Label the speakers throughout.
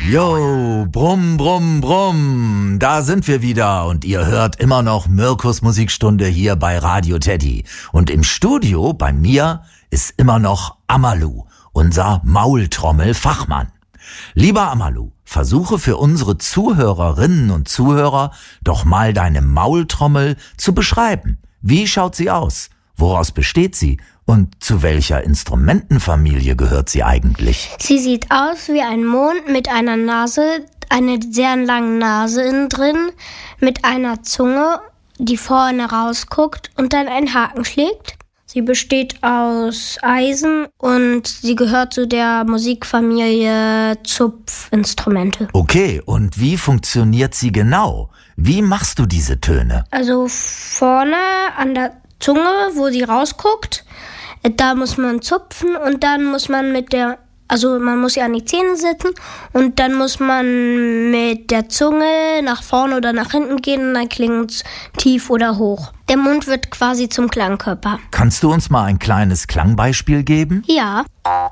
Speaker 1: Jo, brumm, brumm, brumm, da sind wir wieder und ihr hört immer noch Mirkus Musikstunde hier bei Radio Teddy. Und im Studio bei mir ist immer noch Amalu, unser Maultrommel-Fachmann. Lieber Amalu, versuche für unsere Zuhörerinnen und Zuhörer doch mal deine Maultrommel zu beschreiben. Wie schaut sie aus? Woraus besteht sie? Und zu welcher Instrumentenfamilie gehört sie eigentlich?
Speaker 2: Sie sieht aus wie ein Mond mit einer Nase, einer sehr langen Nase innen drin, mit einer Zunge, die vorne rausguckt und dann einen Haken schlägt. Sie besteht aus Eisen und sie gehört zu der Musikfamilie Zupfinstrumente.
Speaker 1: Okay, und wie funktioniert sie genau? Wie machst du diese Töne?
Speaker 2: Also vorne an der Zunge, wo sie rausguckt, da muss man zupfen und dann muss man man muss sie an die Zähne setzen und dann muss man mit der Zunge nach vorne oder nach hinten gehen und dann klingt es tief oder hoch. Der Mund wird quasi zum Klangkörper.
Speaker 1: Kannst du uns mal ein kleines Klangbeispiel geben?
Speaker 2: Ja.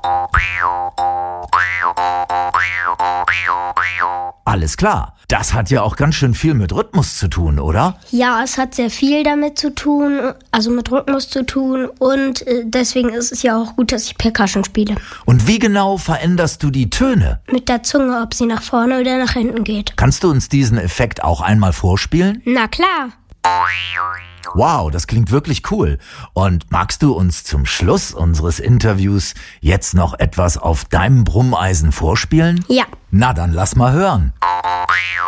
Speaker 1: Alles klar. Das hat ja auch ganz schön viel mit Rhythmus zu tun, oder?
Speaker 2: Ja, es hat sehr viel damit zu tun, also mit Rhythmus zu tun und deswegen ist es ja auch gut, dass ich Percussion spiele.
Speaker 1: Und wie genau veränderst du die Töne?
Speaker 2: Mit der Zunge, ob sie nach vorne oder nach hinten geht.
Speaker 1: Kannst du uns diesen Effekt auch einmal vorspielen?
Speaker 2: Na klar.
Speaker 1: Wow, das klingt wirklich cool. Und magst du uns zum Schluss unseres Interviews jetzt noch etwas auf deinem Brummeisen vorspielen?
Speaker 2: Ja.
Speaker 1: Na, dann lass mal hören.